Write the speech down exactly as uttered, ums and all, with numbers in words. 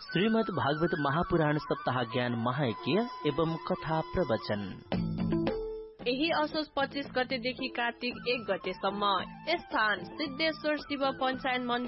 श्रीमद् भागवत महापुराण सप्ताह ज्ञान महायज्ञ एवं कथा प्रवचन यही असोज पच्चीस गतेदेखि कार्तिक एक गतेसम्म। स्थान सिद्धेश्वर शिव पञ्चायन मन्दिर